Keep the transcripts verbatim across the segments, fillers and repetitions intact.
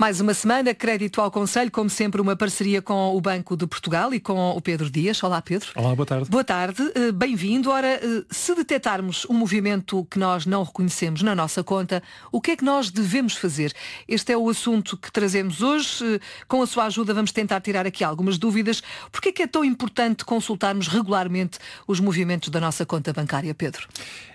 Mais uma semana, Crédito ao Conselho, como sempre uma parceria com o Banco de Portugal e com o Pedro Dias. Olá, Pedro. Olá, boa tarde. Boa tarde, bem-vindo. Ora, se detectarmos um movimento que nós não reconhecemos na nossa conta, o que é que nós devemos fazer? Este é o assunto que trazemos hoje. Com a sua ajuda vamos tentar tirar aqui algumas dúvidas. Por que é que é tão importante consultarmos regularmente os movimentos da nossa conta bancária, Pedro?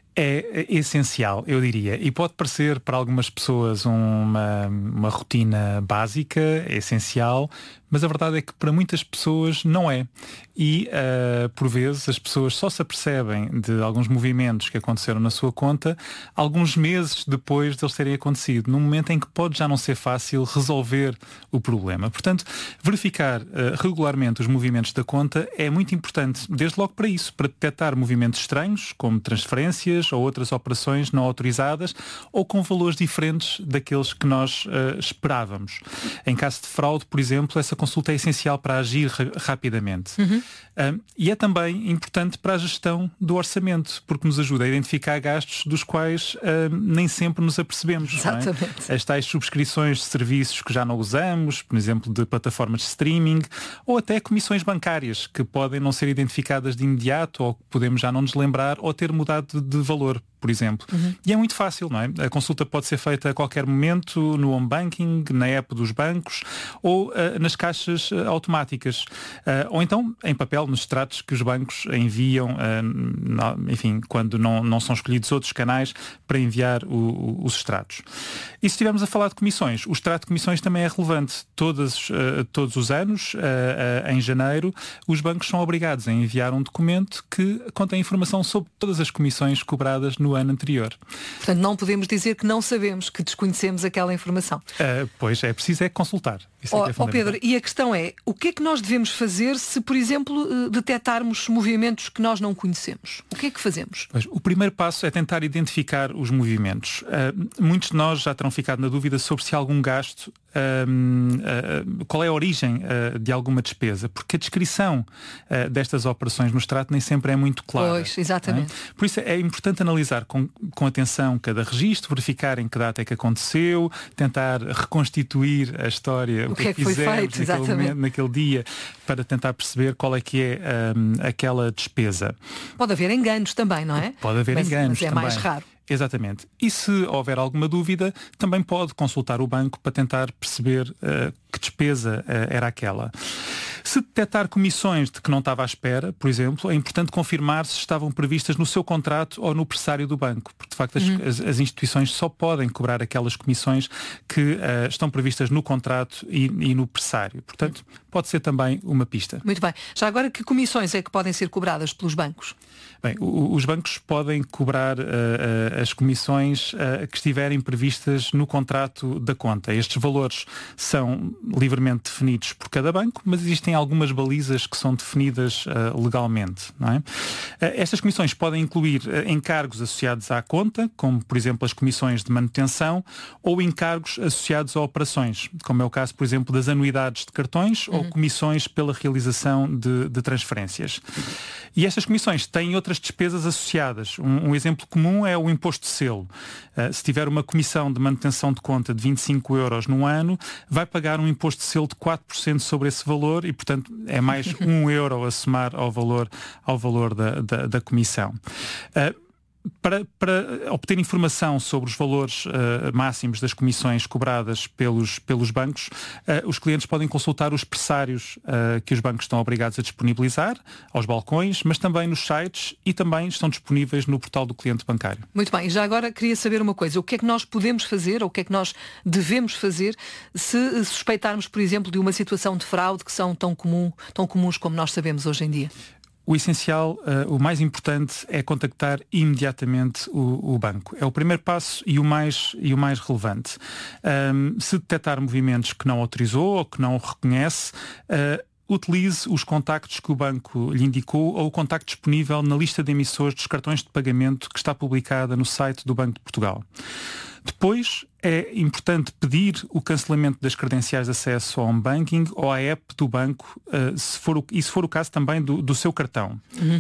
É essencial, eu diria, e pode parecer para algumas pessoas uma, uma rotina básica, é essencial, mas a verdade é que para muitas pessoas não é. E, uh, por vezes, as pessoas só se apercebem de alguns movimentos que aconteceram na sua conta alguns meses depois de eles terem acontecido, num momento em que pode já não ser fácil resolver o problema. Portanto, verificar uh, regularmente os movimentos da conta é muito importante, desde logo para isso, para detectar movimentos estranhos, como transferências ou outras operações não autorizadas, ou com valores diferentes daqueles que nós uh, esperávamos. Em caso de fraude, por exemplo, essa consulta é essencial para agir ra- rapidamente. Uhum. Um, e é também importante para a gestão do orçamento, porque nos ajuda a identificar gastos dos quais um, nem sempre nos apercebemos. Exatamente. Não é? As tais subscrições de serviços que já não usamos, por exemplo, de plataformas de streaming, ou até comissões bancárias, que podem não ser identificadas de imediato, ou que podemos já não nos lembrar, ou ter mudado de, de valor, por exemplo. Uhum. E é muito fácil, não é? A consulta pode ser feita a qualquer momento, no home banking, na app dos bancos, ou uh, nas caixas uh, automáticas. Uh, ou então, em papel, nos extratos que os bancos enviam, uh, no, enfim, quando não, não são escolhidos outros canais para enviar o, o, os extratos. E se estivermos a falar de comissões, o extrato de comissões também é relevante. Todos, uh, todos os anos, uh, uh, em janeiro, os bancos são obrigados a enviar um documento que contém informação sobre todas as comissões cobradas no ano anterior. Portanto, não podemos dizer que não sabemos, que desconhecemos aquela informação. Uh, pois, é preciso é consultar. Isso oh, é que é oh Pedro, e a questão é, o que é que nós devemos fazer se, por exemplo, detectarmos movimentos que nós não conhecemos? O que é que fazemos? Pois, o primeiro passo é tentar identificar os movimentos. Uh, muitos de nós já terão ficado na dúvida sobre se há algum gasto, uh, uh, qual é a origem uh, de alguma despesa, porque a descrição uh, destas operações no extrato nem sempre é muito clara. Pois, exatamente. É? Por isso é importante analisar com, com atenção cada registro, verificar em que data é que aconteceu, tentar reconstituir a história, o que é que foi feito, naquele, momento, naquele dia, para tentar perceber qual é que é um, aquela despesa. Pode haver enganos também, não é? Pode haver mas, enganos mas é também. mais raro. Exatamente. E se houver alguma dúvida, também pode consultar o banco para tentar perceber uh, que despesa uh, era aquela. Se detectar comissões de que não estava à espera, por exemplo, é importante confirmar se estavam previstas no seu contrato ou no pressário do banco, porque de facto as, uhum. as, as instituições só podem cobrar aquelas comissões que uh, estão previstas no contrato e, e no pressário. Portanto, pode ser também uma pista. Muito bem. Já agora, que comissões é que podem ser cobradas pelos bancos? Bem, o, os bancos podem cobrar uh, uh, as comissões uh, que estiverem previstas no contrato da conta. Estes valores são livremente definidos por cada banco, mas existem algumas balizas que são definidas uh, legalmente. Não é? Uh, estas comissões podem incluir uh, encargos associados à conta, como por exemplo as comissões de manutenção, ou encargos associados a operações, como é o caso, por exemplo, das anuidades de cartões uhum. ou comissões pela realização de, de transferências. E estas comissões têm outras despesas associadas. Um, um exemplo comum é o imposto de selo. Uh, se tiver uma comissão de manutenção de conta de vinte e cinco euros no ano, vai pagar um imposto de selo de quatro por cento sobre esse valor e, portanto, é mais um euro a somar ao valor, ao valor da, da, da comissão. Uh, Para, para obter informação sobre os valores uh, máximos das comissões cobradas pelos, pelos bancos, uh, os clientes podem consultar os pressários uh, que os bancos estão obrigados a disponibilizar aos balcões, mas também nos sites e também estão disponíveis no portal do cliente bancário. Muito bem, e já agora queria saber uma coisa, o que é que nós podemos fazer ou o que é que nós devemos fazer se suspeitarmos, por exemplo, de uma situação de fraude que são tão, comum, tão comuns como nós sabemos hoje em dia? O essencial, uh, o mais importante é contactar imediatamente o, o banco. É o primeiro passo e o mais, e o mais relevante. Um, se detectar movimentos que não autorizou ou que não reconhece, uh, utilize os contactos que o banco lhe indicou ou o contacto disponível na lista de emissores dos cartões de pagamento que está publicada no site do Banco de Portugal. Depois, é importante pedir o cancelamento das credenciais de acesso ao home banking ou à app do banco, uh, se for o, e se for o caso também do, do seu cartão. Uhum.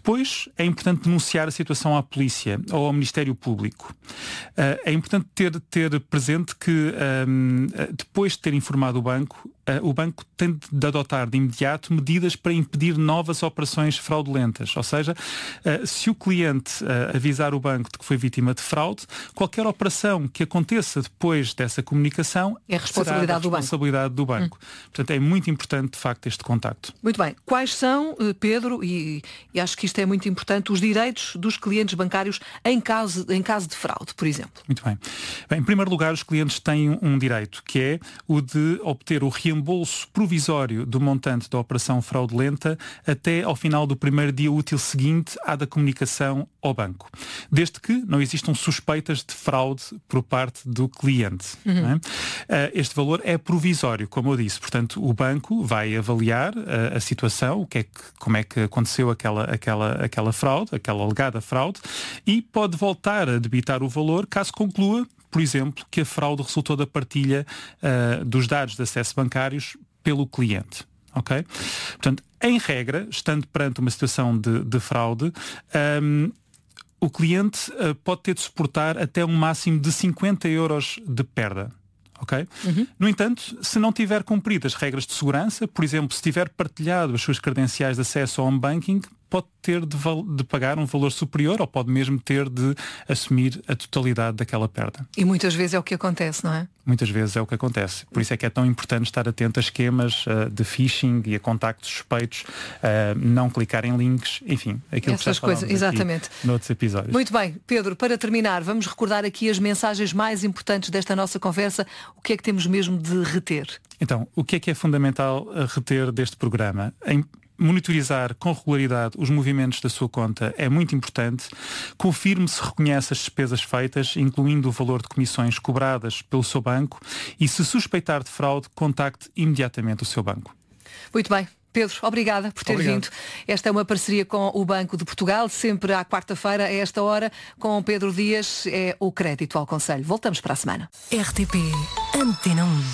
Depois é importante denunciar a situação à polícia ou ao Ministério Público. Uh, é importante ter, ter presente que um, depois de ter informado o banco, Uh, o banco tem de adotar de imediato medidas para impedir novas operações fraudulentas. Ou seja, uh, se o cliente uh, avisar o banco de que foi vítima de fraude, qualquer operação que aconteça depois dessa comunicação é responsabilidade, será da responsabilidade do banco. Do banco. Hum. Portanto, é muito importante, de facto, este contacto. Muito bem. Quais são, Pedro, e, e acho que isto é muito importante, os direitos dos clientes bancários em caso, em caso de fraude, por exemplo? Muito bem. Bem, em primeiro lugar, os clientes têm um direito, que é o de obter o reembolso reembolso provisório do montante da operação fraudulenta até ao final do primeiro dia útil seguinte à da comunicação ao banco, desde que não existam suspeitas de fraude por parte do cliente. Uhum. Não é? Este valor é provisório, como eu disse, portanto o banco vai avaliar a, a situação, o que é que, como é que aconteceu aquela, aquela, aquela fraude, aquela alegada fraude, e pode voltar a debitar o valor caso conclua, por exemplo, que a fraude resultou da partilha uh, dos dados de acesso bancários pelo cliente. Okay? Portanto, em regra, estando perante uma situação de, de fraude, um, o cliente uh, pode ter de suportar até um máximo de cinquenta euros de perda. Okay? Uhum. No entanto, se não tiver cumprido as regras de segurança, por exemplo, se tiver partilhado as suas credenciais de acesso ao home banking, pode ter de, de pagar um valor superior ou pode mesmo ter de assumir a totalidade daquela perda. E muitas vezes é o que acontece, não é? Muitas vezes é o que acontece. Por isso é que é tão importante estar atento a esquemas uh, de phishing e a contactos suspeitos, uh, não clicar em links, enfim, aquilo essas que já coisas, exatamente. Noutros episódios. Muito bem, Pedro, para terminar, vamos recordar aqui as mensagens mais importantes desta nossa conversa. O que é que temos mesmo de reter? Então, o que é que é fundamental a reter deste programa? Em monitorizar com regularidade os movimentos da sua conta é muito importante. Confirme se reconhece as despesas feitas, incluindo o valor de comissões cobradas pelo seu banco, e se suspeitar de fraude, contacte imediatamente o seu banco. Muito bem. Pedro, obrigada por ter Obrigado. vindo. Esta é uma parceria com o Banco de Portugal, sempre à quarta-feira, a esta hora, com Pedro Dias, é o Crédito ao Conselho. Voltamos para a semana. R T P Antena um.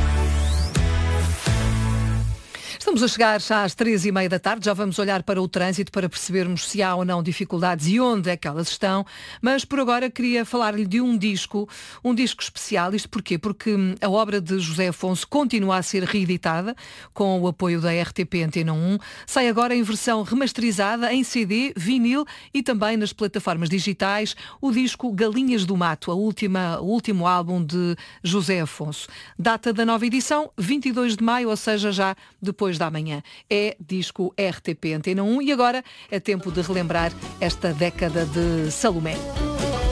Estamos a chegar já às três e meia da tarde, já vamos olhar para o trânsito para percebermos se há ou não dificuldades e onde é que elas estão, mas por agora queria falar-lhe de um disco, um disco especial. Isto porquê? Porque a obra de José Afonso continua a ser reeditada com o apoio da R T P Antena um, sai agora em versão remasterizada em C D, vinil e também nas plataformas digitais, o disco Galinhas do Mato, a última, o último álbum de José Afonso. Data da nova edição, vinte e dois de maio, ou seja, já depois da manhã. É disco R T P Antena um e agora é tempo de relembrar esta década de Salomé.